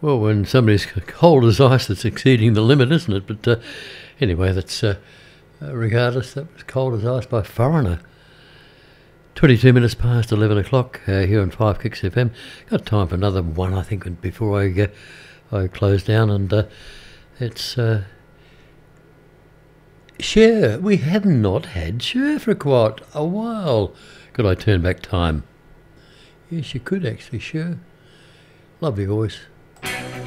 Well, when somebody's cold as ice, that's exceeding the limit, isn't it? But anyway, that's regardless, that was cold as ice by Foreigner. 22 minutes past 11 o'clock here on 5 Kicks FM. Got time for another one, I think, before I close down. And it's Cher. We have not had Cher for quite a while. Could I turn back time? Yes, you could actually, Cher. Lovely voice.